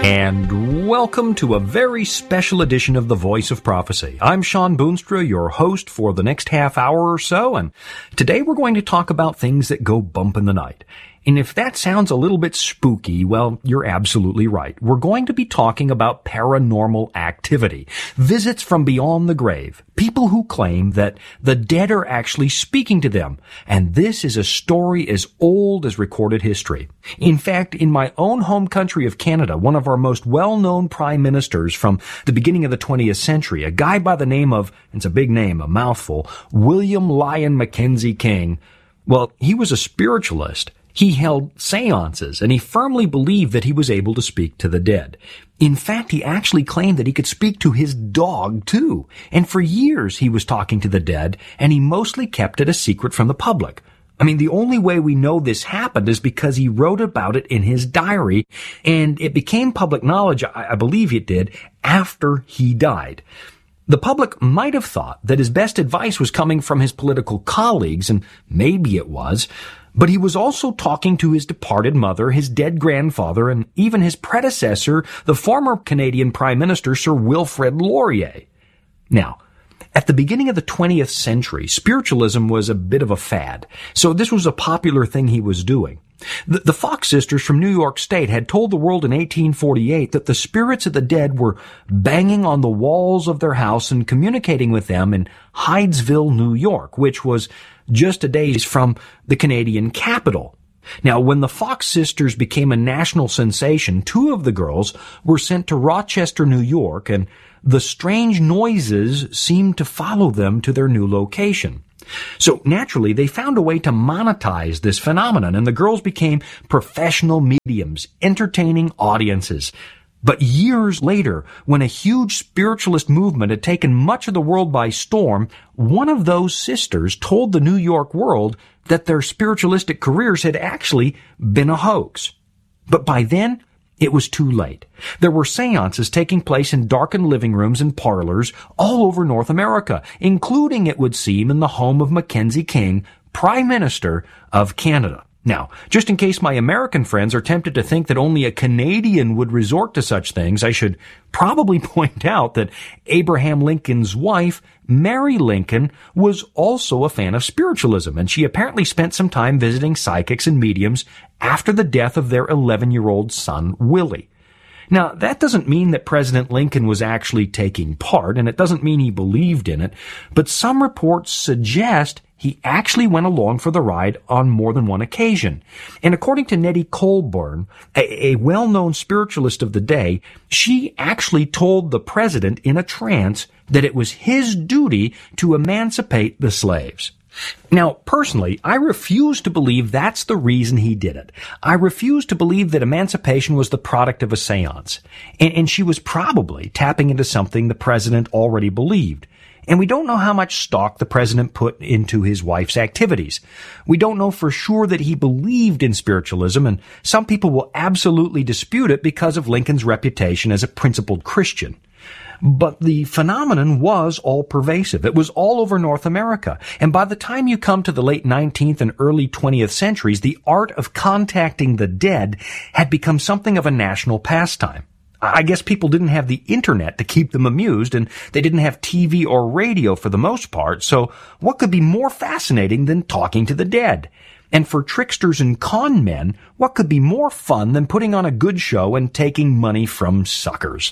And welcome to a very special edition of The Voice of Prophecy. I'm Sean Boonstra, your host for the next half hour or so, and today we're going to talk about things that go bump in the night. And if that sounds a little bit spooky, well, you're absolutely right. We're going to be talking about paranormal activity, visits from beyond the grave, people who claim that the dead are actually speaking to them. And this is a story as old as recorded history. In fact, in my own home country of Canada, one of our most well-known prime ministers from the beginning of the 20th century, a guy by the name of, it's a big name, a mouthful, William Lyon Mackenzie King, well, he was a spiritualist. He held seances, and he firmly believed that he was able to speak to the dead. In fact, he actually claimed that he could speak to his dog, too. And for years, he was talking to the dead, and he mostly kept it a secret from the public. I mean, the only way we know this happened is because he wrote about it in his diary, and it became public knowledge, I believe it did, after he died. The public might have thought that his best advice was coming from his political colleagues, and maybe it was, but he was also talking to his departed mother, his dead grandfather, and even his predecessor, the former Canadian Prime Minister, Sir Wilfrid Laurier. Now, at the beginning of the 20th century, spiritualism was a bit of a fad, so this was a popular thing he was doing. The Fox sisters from New York State had told the world in 1848 that the spirits of the dead were banging on the walls of their house and communicating with them in Hydesville, New York, which was just a days from the Canadian capital. Now, when the Fox sisters became a national sensation, two of the girls were sent to Rochester, New York, and the strange noises seemed to follow them to their new location. So naturally, they found a way to monetize this phenomenon, and the girls became professional mediums, entertaining audiences. But years later, when a huge spiritualist movement had taken much of the world by storm, one of those sisters told the New York World that their spiritualistic careers had actually been a hoax. But by then, it was too late. There were seances taking place in darkened living rooms and parlors all over North America, including, it would seem, in the home of Mackenzie King, Prime Minister of Canada. Now, just in case my American friends are tempted to think that only a Canadian would resort to such things, I should probably point out that Abraham Lincoln's wife, Mary Lincoln, was also a fan of spiritualism, and she apparently spent some time visiting psychics and mediums after the death of their 11-year-old son, Willie. Now, that doesn't mean that President Lincoln was actually taking part, and it doesn't mean he believed in it, but some reports suggest he actually went along for the ride on more than one occasion. And according to Nettie Colburn, a well-known spiritualist of the day, she actually told the president in a trance that it was his duty to emancipate the slaves. Now, personally, I refuse to believe that's the reason he did it. I refuse to believe that emancipation was the product of a seance. And she was probably tapping into something the president already believed. And we don't know how much stock the president put into his wife's activities. We don't know for sure that he believed in spiritualism, and some people will absolutely dispute it because of Lincoln's reputation as a principled Christian. But the phenomenon was all-pervasive. It was all over North America. And by the time you come to the late 19th and early 20th centuries, the art of contacting the dead had become something of a national pastime. I guess people didn't have the internet to keep them amused, and they didn't have TV or radio for the most part, so what could be more fascinating than talking to the dead? And for tricksters and con men, what could be more fun than putting on a good show and taking money from suckers?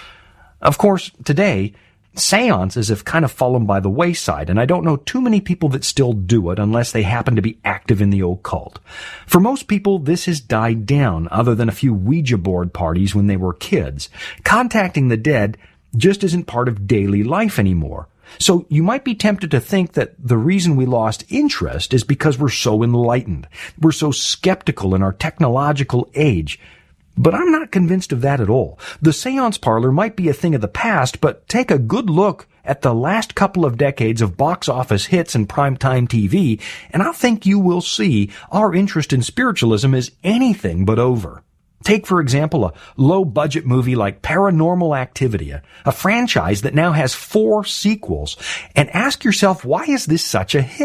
Of course, today, seances have kind of fallen by the wayside, and I don't know too many people that still do it unless they happen to be active in the occult. For most people, this has died down, other than a few Ouija board parties when they were kids. Contacting the dead just isn't part of daily life anymore. So you might be tempted to think that the reason we lost interest is because we're so enlightened. We're so skeptical in our technological age. But I'm not convinced of that at all. The seance parlor might be a thing of the past, but take a good look at the last couple of decades of box office hits and primetime TV, and I think you will see our interest in spiritualism is anything but over. Take, for example, a low-budget movie like Paranormal Activity, a franchise that now has 4 sequels, and ask yourself, why is this such a hit?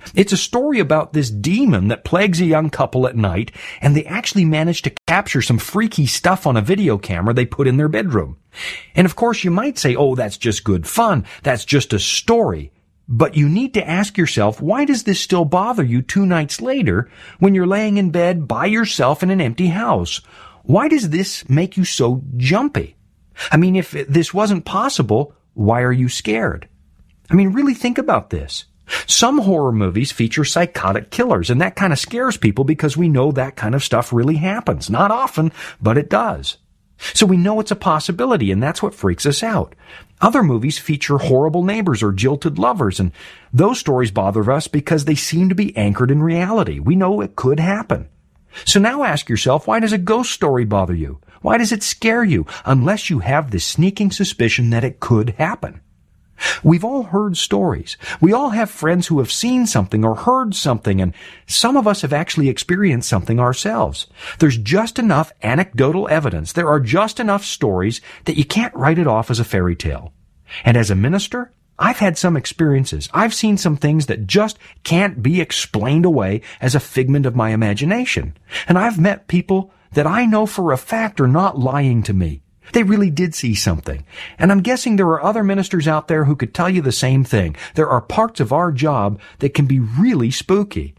It's a story about this demon that plagues a young couple at night, and they actually manage to capture some freaky stuff on a video camera they put in their bedroom. And of course, you might say, oh, that's just good fun. That's just a story. But you need to ask yourself, why does this still bother you 2 nights later when you're laying in bed by yourself in an empty house? Why does this make you so jumpy? I mean, if this wasn't possible, why are you scared? I mean, really think about this. Some horror movies feature psychotic killers, and that kind of scares people because we know that kind of stuff really happens. Not often, but it does. So we know it's a possibility, and that's what freaks us out. Other movies feature horrible neighbors or jilted lovers, and those stories bother us because they seem to be anchored in reality. We know it could happen. So now ask yourself, why does a ghost story bother you? Why does it scare you, unless you have this sneaking suspicion that it could happen? We've all heard stories. We all have friends who have seen something or heard something, and some of us have actually experienced something ourselves. There's just enough anecdotal evidence. There are just enough stories that you can't write it off as a fairy tale. And as a minister, I've had some experiences. I've seen some things that just can't be explained away as a figment of my imagination. And I've met people that I know for a fact are not lying to me. They really did see something. And I'm guessing there are other ministers out there who could tell you the same thing. There are parts of our job that can be really spooky.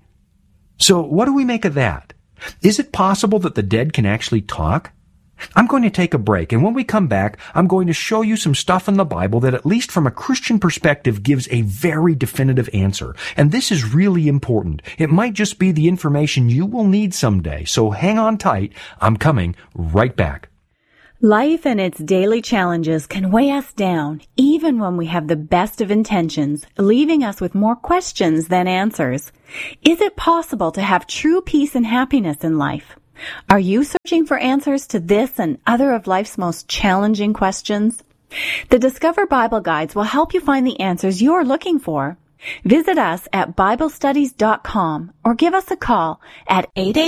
So what do we make of that? Is it possible that the dead can actually talk? I'm going to take a break, and when we come back, I'm going to show you some stuff in the Bible that, at least from a Christian perspective, gives a very definitive answer. And this is really important. It might just be the information you will need someday, so hang on tight. I'm coming right back. Life and its daily challenges can weigh us down, even when we have the best of intentions, leaving us with more questions than answers. Is it possible to have true peace and happiness in life? Are you searching for answers to this and other of life's most challenging questions? The Discover Bible Guides will help you find the answers you're looking for. Visit us at BibleStudies.com or give us a call at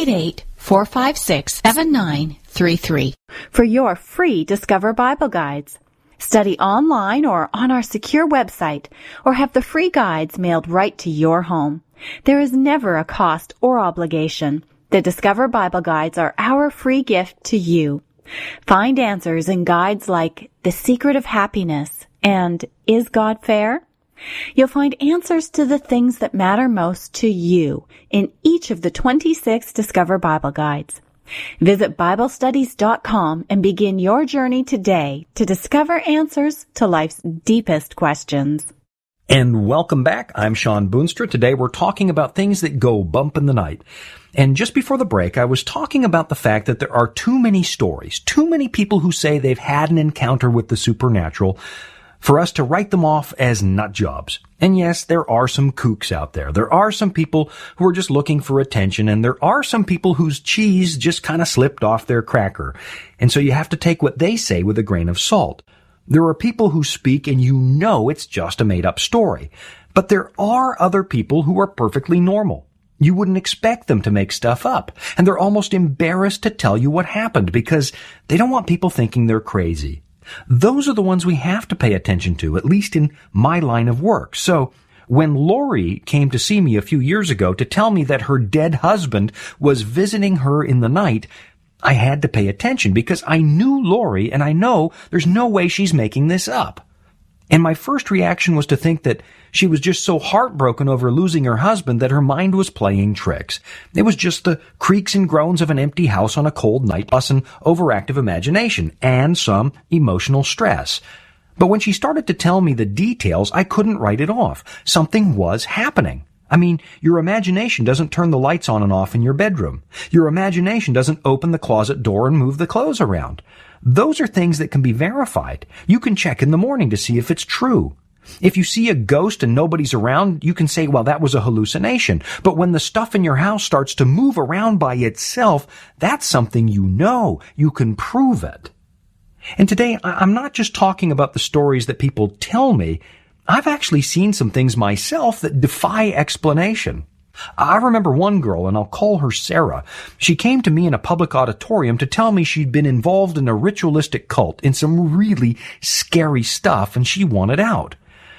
888-456-7933 for your free Discover Bible Guides. Study online or on our secure website, or have the free guides mailed right to your home. There is never a cost or obligation. The Discover Bible Guides are our free gift to you. Find answers in guides like The Secret of Happiness and Is God Fair? You'll find answers to the things that matter most to you in each of the 26 Discover Bible Guides. Visit BibleStudies.com and begin your journey today to discover answers to life's deepest questions. And welcome back. I'm Sean Boonstra. Today we're talking about things that go bump in the night. And just before the break, I was talking about the fact that there are too many stories, too many people who say they've had an encounter with the supernatural for us to write them off as nut jobs. And yes, there are some kooks out there. There are some people who are just looking for attention, and there are some people whose cheese just kind of slipped off their cracker. And so you have to take what they say with a grain of salt. There are people who speak and you know it's just a made-up story. But there are other people who are perfectly normal. You wouldn't expect them to make stuff up. And they're almost embarrassed to tell you what happened because they don't want people thinking they're crazy. Those are the ones we have to pay attention to, at least in my line of work. So when Lori came to see me a few years ago to tell me that her dead husband was visiting her in the night, I had to pay attention because I knew Lori and I know there's no way she's making this up. And my first reaction was to think that she was just so heartbroken over losing her husband that her mind was playing tricks. It was just the creaks and groans of an empty house on a cold night, plus an overactive imagination and some emotional stress. But when she started to tell me the details, I couldn't write it off. Something was happening. I mean, your imagination doesn't turn the lights on and off in your bedroom. Your imagination doesn't open the closet door and move the clothes around. Those are things that can be verified. You can check in the morning to see if it's true. If you see a ghost and nobody's around, you can say, well, that was a hallucination. But when the stuff in your house starts to move around by itself, that's something you know. You can prove it. And today, I'm not just talking about the stories that people tell me. I've actually seen some things myself that defy explanation. I remember one girl, and I'll call her Sarah. She came to me in a public auditorium to tell me she'd been involved in a ritualistic cult in some really scary stuff, and she wanted out.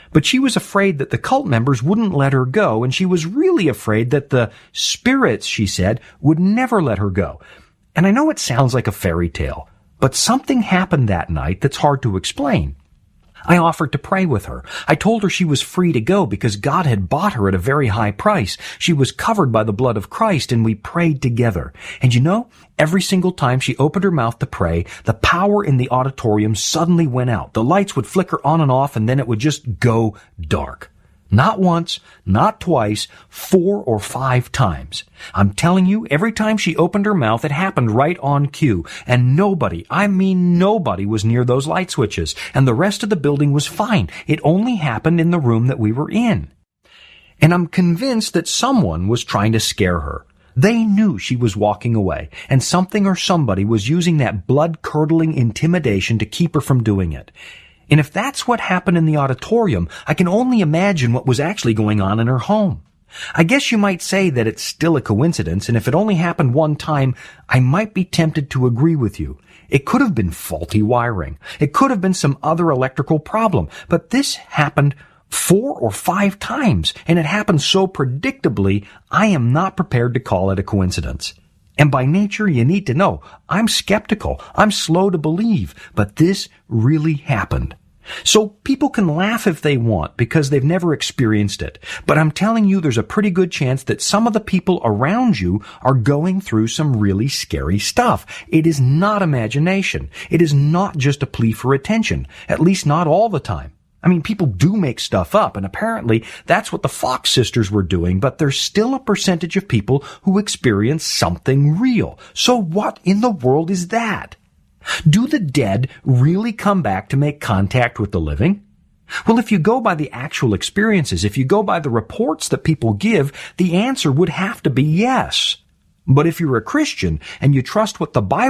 But she was afraid that the cult members wouldn't let her go, and she was really afraid that the spirits, she said, would never let her go. And I know it sounds like a fairy tale, but something happened that night that's hard to explain. I offered to pray with her. I told her she was free to go because God had bought her at a very high price. She was covered by the blood of Christ, and we prayed together. And you know, every single time she opened her mouth to pray, the power in the auditorium suddenly went out. The lights would flicker on and off, and then it would just go dark. Not once, not twice, 4 or 5 times. I'm telling you, every time she opened her mouth, it happened right on cue. And nobody, I mean nobody, was near those light switches. And the rest of the building was fine. It only happened in the room that we were in. And I'm convinced that someone was trying to scare her. They knew she was walking away, and something or somebody was using that blood-curdling intimidation to keep her from doing it. And if that's what happened in the auditorium, I can only imagine what was actually going on in her home. I guess you might say that it's still a coincidence, and if it only happened one time, I might be tempted to agree with you. It could have been faulty wiring. It could have been some other electrical problem, but this happened 4 or 5 times, and it happened so predictably, I am not prepared to call it a coincidence. And by nature, you need to know, I'm skeptical. I'm slow to believe, but this really happened. So people can laugh if they want because they've never experienced it. But I'm telling you, there's a pretty good chance that some of the people around you are going through some really scary stuff. It is not imagination. It is not just a plea for attention, at least not all the time. I mean, people do make stuff up, and apparently that's what the Fox sisters were doing, but there's still a percentage of people who experience something real. So what in the world is that? Do the dead really come back to make contact with the living? Well, if you go by the actual experiences, if you go by the reports that people give, the answer would have to be yes. But if you're a Christian and you trust what the Bible